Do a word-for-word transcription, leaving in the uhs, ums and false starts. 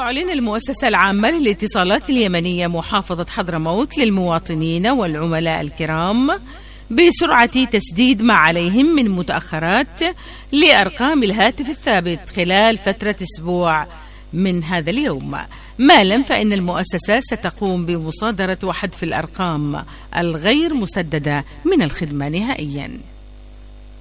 تعلن المؤسسة العامة للاتصالات اليمنية محافظة حضرموت للمواطنين والعملاء الكرام بسرعة تسديد ما عليهم من متأخرات لأرقام الهاتف الثابت خلال فترة أسبوع من هذا اليوم. مالا فإن المؤسسة ستقوم بمصادرة وحذف الأرقام الغير مسددة من الخدمة نهائيا.